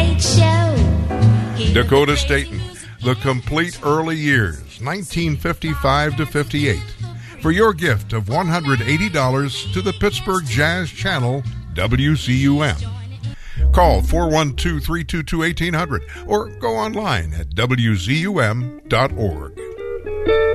Late Show. Dakota Staten, The Complete Early Years, 1955 to 58. For your gift of $180 to the Pittsburgh Jazz Channel, WCUM. Call 412-322-1800 or go online at WZUM.org.